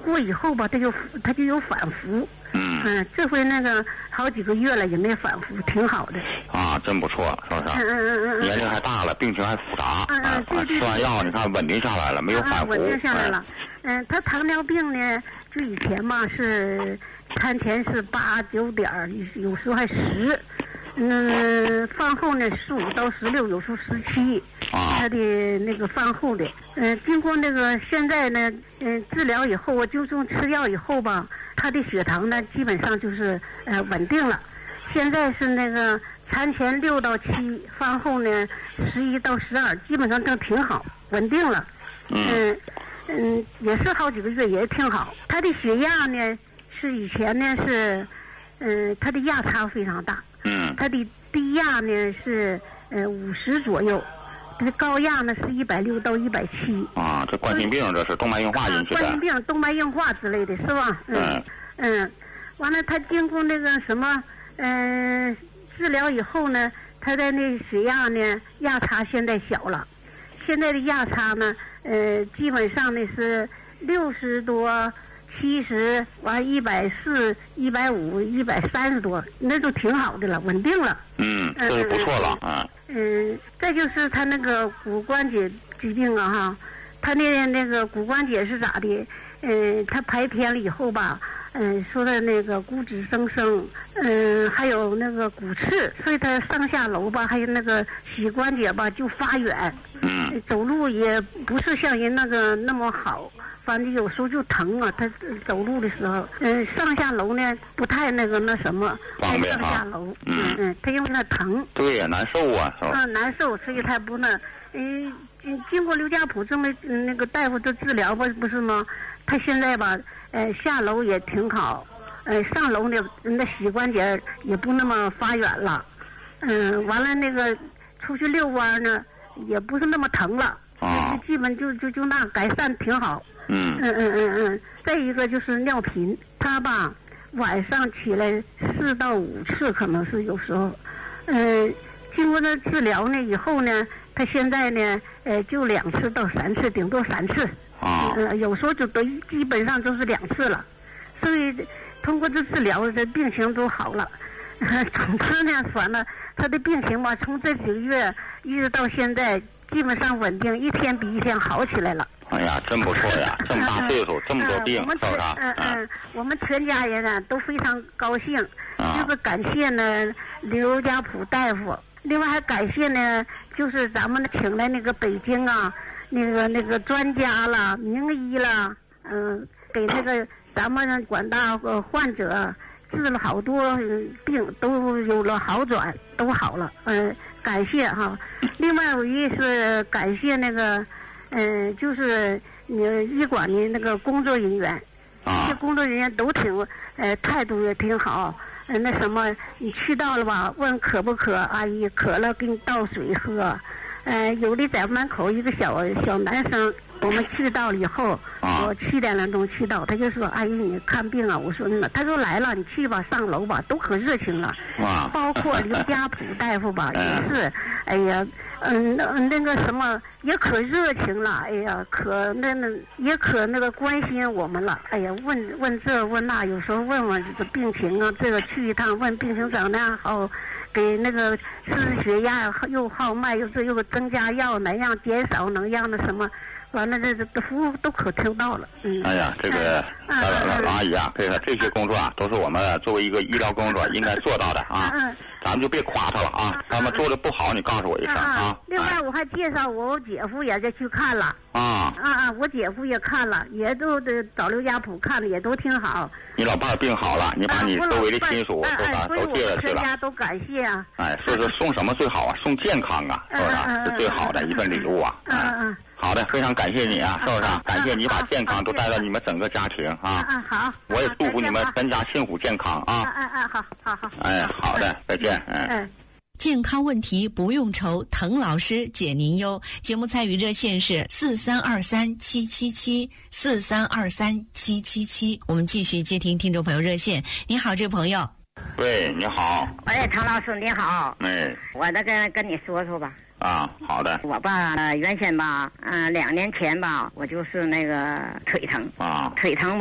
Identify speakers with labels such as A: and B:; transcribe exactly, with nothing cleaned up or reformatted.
A: 过以后吧，它就它就有反复。
B: 嗯
A: 嗯，这回那个好几个月了也没反复，挺好的。
B: 啊，真不错，是不是？
A: 嗯嗯嗯嗯。
B: 年龄还大了，病情还复杂。
A: 嗯嗯，对对对。
B: 吃完药，你看稳定下来了，没有反复。
A: 稳定下来了。嗯，他糖尿病呢，就以前嘛是餐前是八九点，有时候还十。嗯，饭后呢十五到十六，有时候十七。
B: 啊。
A: 他的那个饭后的，嗯，经过那个现在呢，嗯，治疗以后，我就从吃药以后吧，他的血糖呢基本上就是呃稳定了。现在是那个餐前六到七，饭后呢十一到十二，基本上都挺好，稳定了。嗯嗯，也是好几个月也挺好。他的血压呢是以前呢是，嗯，他的压差非常大。
B: 嗯。
A: 他的低压呢是呃五十左右，这高压呢是一百六到一百七。
B: 啊，这冠心病这是动脉硬化引起的。
A: 冠心病、动脉硬化之类的是吧？嗯嗯，完了，他经过那个什么，嗯、呃，治疗以后呢，他的那血压呢压差现在小了，现在的压差呢，呃，基本上呢是六十多。七十完一百四、一百五、一百三十多，那都挺好的了，稳定了。
B: 嗯，这是不错了啊。
A: 嗯，再就是他那个骨关节疾病啊哈，他那那个骨关节是咋的？嗯，他排偏了以后吧，嗯，说的那个骨质增生，嗯，还有那个骨刺，所以他上下楼吧，还有那个膝关节吧就发远。
B: 嗯，
A: 走路也不是像人那个那么好。反正有时候就疼啊，他走路的时候，嗯，上下楼呢不太那个那什么，
B: 方便
A: 上下楼，
B: 嗯
A: 嗯，他因为那疼，
B: 对呀，难受啊，是吧？
A: 啊，难受，所以他不那，嗯，经过刘家堡这么那个大夫的治疗吧，不是吗？他现在吧，呃，下楼也挺好，呃，上楼呢那膝关节也不那么发远了，嗯，完了那个出去遛弯呢也不是那么疼了，
B: 啊，
A: 基本就就就那改善挺好。
B: 嗯
A: 嗯嗯嗯嗯，再一个就是尿频，他吧晚上起来四到五次，可能是有时候，嗯、呃，经过这治疗呢以后呢，他现在呢，呃，就两次到三次，顶多三次，
B: 啊，
A: 呃，有时候就都基本上都是两次了，所以通过这治疗，这病情都好了。从他那说呢，他的病情吧，从这几个月一直到现在，基本上稳定，一天比一天好起来了。
B: 哎呀，真不错呀！这么大岁数，这么多病，是不是？
A: 嗯嗯，我们全家人啊都非常高兴，
B: 啊、
A: 就是感谢呢刘家堡大夫，另外还感谢呢，就是咱们请来那个北京啊，那个那个专家啦、名医啦，嗯，给那个咱们广大患者治了好多病，都有了好转，都好了，嗯，感谢哈。另外我也是感谢那个。嗯，就是你医馆的那个工作人员，这些工作人员都挺，呃，态度也挺好。呃，那什么，你去到了吧，问渴不渴，阿姨渴了给你倒水喝。呃，有的在门口一个小小男生，我们去到了以后，我七点来钟去到，他就说：“阿姨，你看病啊？”我说：“那。”他说：“来了，你去吧，上楼吧，都可热情了。”包括刘家堡大夫吧，也是，哎呀。嗯，那那个什么也可热情了，哎呀，可那那也可那个关心我们了，哎呀，问问这问那，有时候问问这个病情啊，这个去一趟问病情怎么样好，给那个治血压又号脉又这又增加药，哪样减少哪样的什么，完了这这服务都可听到了。嗯，
B: 哎呀，这个老老老阿姨啊，这个这些工作啊，都是我们作为一个医疗工作应该做到的啊。嗯。咱们就别夸他了啊！他们做的不好，你告诉我一声啊。
A: 另外，我还介绍我姐夫也在去看了。
B: 啊
A: 啊啊！我姐夫也看了，也都得找刘家堡看了，也都挺好。
B: 你老伴病好了，你把你周围的亲属都把都接着去了。
A: 全家都感谢啊！
B: 哎，所以说送什么最好啊？送健康啊，是不是？是最好的一份礼物啊！
A: 嗯嗯。
B: 好的，非常感谢你啊，是不是？感谢你把健康都带到你们整个家庭啊！
A: 嗯好。
B: 我也祝福你们全家幸福健康啊！
A: 嗯嗯好好好。
B: 哎，好的，再见，
A: 嗯。
C: 健康问题不用愁，滕老师解您忧。节目参与热线是四三二三七七七四三二三七七七。我们继续接听听众朋友热线。你好，这位朋友。
B: 喂，你好。
D: 喂，滕老师你好。
B: 哎。
D: 我那个跟你说说吧。
B: 啊，好的。
D: 我吧，呃、原先吧，嗯、呃，两年前吧，我就是那个腿疼
B: 啊，
D: 腿疼。